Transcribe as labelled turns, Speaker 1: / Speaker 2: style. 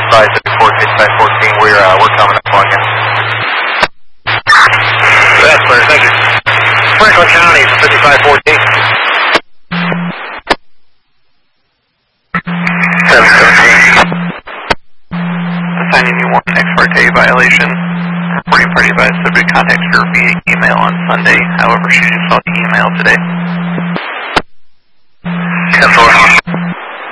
Speaker 1: 5514, we're coming up on you. That's clear, thank you. Franklin County, 5514. 717. Assigning you one ex parte violation. Reporting party by subject contact her via email on Sunday. However, she just saw the email today. 10-4.